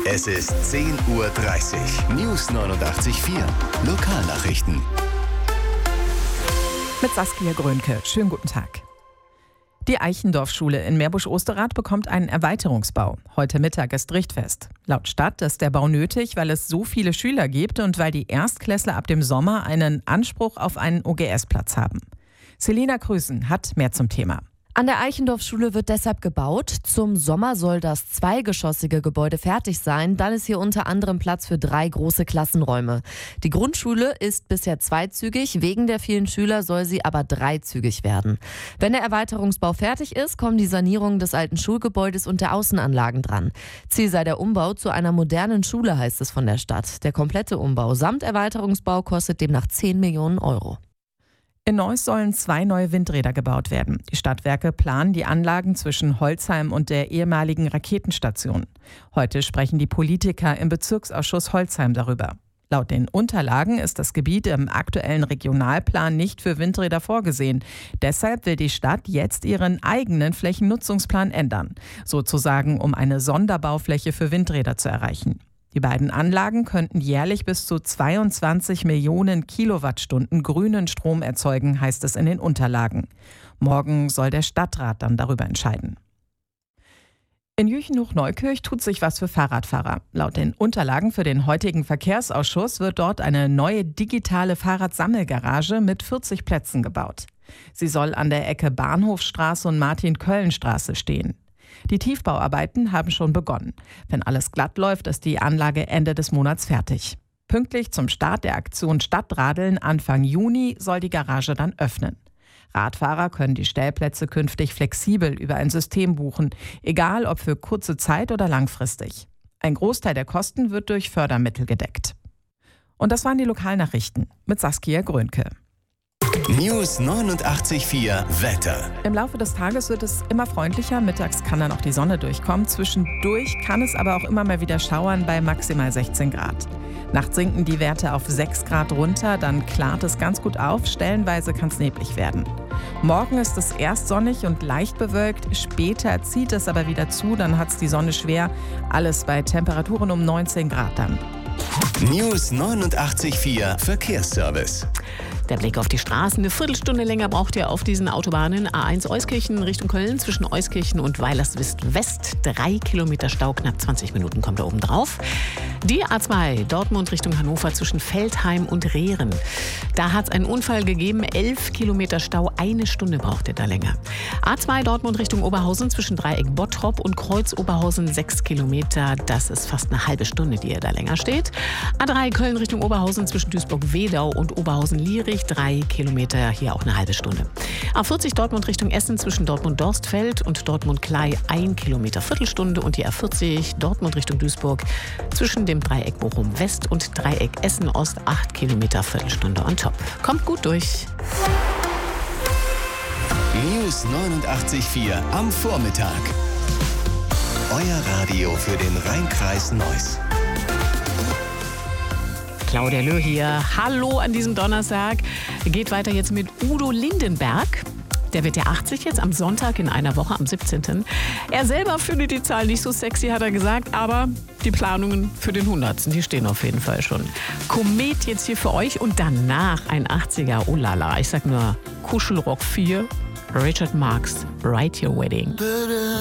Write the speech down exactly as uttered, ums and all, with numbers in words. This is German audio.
Es ist zehn Uhr dreißig. News neunundachtzig Komma vier. Lokalnachrichten. Mit Saskia Grönke. Schönen guten Tag. Die Eichendorff-Schule in Meerbusch-Osterrath bekommt einen Erweiterungsbau. Heute Mittag ist Richtfest. Laut Stadt ist der Bau nötig, weil es so viele Schüler gibt und weil die Erstklässler ab dem Sommer einen Anspruch auf einen O G S-Platz haben. Selina Krüsen hat mehr zum Thema. An der Eichendorff-Schule wird deshalb gebaut. Zum Sommer soll das zweigeschossige Gebäude fertig sein. Dann ist hier unter anderem Platz für drei große Klassenräume. Die Grundschule ist bisher zweizügig. Wegen der vielen Schüler soll sie aber dreizügig werden. Wenn der Erweiterungsbau fertig ist, kommen die Sanierungen des alten Schulgebäudes und der Außenanlagen dran. Ziel sei der Umbau zu einer modernen Schule, heißt es von der Stadt. Der komplette Umbau samt Erweiterungsbau kostet demnach zehn Millionen Euro. In Neuss sollen zwei neue Windräder gebaut werden. Die Stadtwerke planen die Anlagen zwischen Holzheim und der ehemaligen Raketenstation. Heute sprechen die Politiker im Bezirksausschuss Holzheim darüber. Laut den Unterlagen ist das Gebiet im aktuellen Regionalplan nicht für Windräder vorgesehen. Deshalb will die Stadt jetzt ihren eigenen Flächennutzungsplan ändern, sozusagen um eine Sonderbaufläche für Windräder zu erreichen. Die beiden Anlagen könnten jährlich bis zu zweiundzwanzig Millionen Kilowattstunden grünen Strom erzeugen, heißt es in den Unterlagen. Morgen soll der Stadtrat dann darüber entscheiden. In Jüchen-Hochneukirch tut sich was für Fahrradfahrer. Laut den Unterlagen für den heutigen Verkehrsausschuss wird dort eine neue digitale Fahrradsammelgarage mit vierzig Plätzen gebaut. Sie soll an der Ecke Bahnhofstraße und Martin-Köln-Straße stehen. Die Tiefbauarbeiten haben schon begonnen. Wenn alles glatt läuft, ist die Anlage Ende des Monats fertig. Pünktlich zum Start der Aktion Stadtradeln Anfang Juni soll die Garage dann öffnen. Radfahrer können die Stellplätze künftig flexibel über ein System buchen, egal ob für kurze Zeit oder langfristig. Ein Großteil der Kosten wird durch Fördermittel gedeckt. Und das waren die Lokalnachrichten mit Saskia Grönke. News neunundachtzig Komma vier Wetter. Im Laufe des Tages wird es immer freundlicher. Mittags kann dann auch die Sonne durchkommen. Zwischendurch kann es aber auch immer mal wieder schauern bei maximal sechzehn Grad. Nachts sinken die Werte auf sechs Grad runter, dann klart es ganz gut auf. Stellenweise kann es neblig werden. Morgen ist es erst sonnig und leicht bewölkt. Später zieht es aber wieder zu, dann hat es die Sonne schwer. Alles bei Temperaturen um neunzehn Grad dann. News neunundachtzig Komma vier Verkehrsservice. Der Blick auf die Straßen. Eine Viertelstunde länger braucht ihr auf diesen Autobahnen. A eins Euskirchen Richtung Köln zwischen Euskirchen und Weilerswist West. Drei Kilometer Stau, knapp zwanzig Minuten kommt da oben drauf. Die A zwei Dortmund Richtung Hannover zwischen Veltheim und Rehren. Da hat es einen Unfall gegeben. Elf Kilometer Stau, eine Stunde braucht ihr da länger. A zwei Dortmund Richtung Oberhausen zwischen Dreieck Bottrop und Kreuz Oberhausen sechs Kilometer. Das ist fast eine halbe Stunde, die ihr da länger steht. A drei Köln Richtung Oberhausen zwischen Duisburg-Wedau und Oberhausen-Lierich. Drei Kilometer, hier auch eine halbe Stunde. A vierzig Dortmund Richtung Essen zwischen Dortmund-Dorstfeld und Dortmund-Klei ein Kilometer, Viertelstunde. Und die A vierzig Dortmund Richtung Duisburg zwischen dem Dreieck Bochum West und Dreieck Essen Ost acht Kilometer, Viertelstunde on top. Kommt gut durch. News neunundachtzig Komma vier am Vormittag. Euer Radio für den Rheinkreis Neuss. Claudia Löh hier. Hallo an diesem Donnerstag. Geht weiter jetzt mit Udo Lindenberg. Der wird ja achtzig jetzt am Sonntag in einer Woche, am siebzehnten Er selber findet die Zahl nicht so sexy, hat er gesagt, aber die Planungen für den hundertsten, die stehen auf jeden Fall schon. Komet jetzt hier für euch und danach ein achtziger, oh lala, ich sag nur Kuschelrock vier, Richard Marx, Write Your Wedding.